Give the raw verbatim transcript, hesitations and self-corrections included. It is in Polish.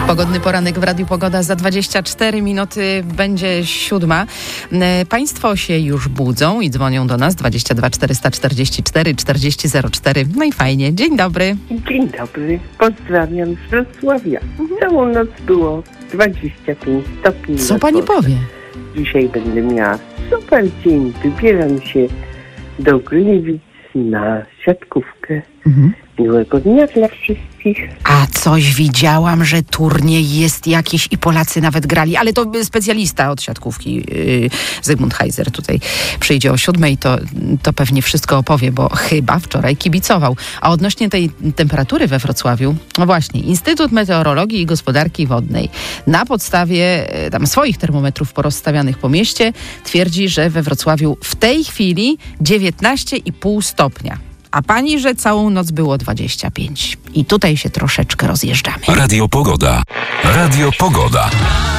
Pogodny poranek w Radiu Pogoda. Za dwadzieścia cztery minuty będzie siódma. Państwo się już budzą i dzwonią do nas dwadzieścia dwa czterysta czterdzieści cztery czterdzieści zero cztery. No i fajnie. Dzień dobry. Dzień dobry. Pozdrawiam z Wrocławia. Całą noc było dwadzieścia pięć stopni. Co pani powie? Dzisiaj będę miała super dzień. Wybieram się do Gliwic na siatkówkę. Mhm. Miłego dnia dla wszystkich. A coś widziałam, że turniej jest jakiś i Polacy nawet grali, ale to specjalista od siatkówki, yy, Zygmunt Heiser tutaj przyjdzie o siódmej, to, to pewnie wszystko opowie, bo chyba wczoraj kibicował. A odnośnie tej temperatury we Wrocławiu, no właśnie, Instytut Meteorologii i Gospodarki Wodnej na podstawie yy, tam swoich termometrów porozstawianych po mieście twierdzi, że we Wrocławiu w tej chwili dziewiętnaście i pół stopnia. A pani, że całą noc było dwadzieścia pięć. I tutaj się troszeczkę rozjeżdżamy. Radio Pogoda. Radio Pogoda.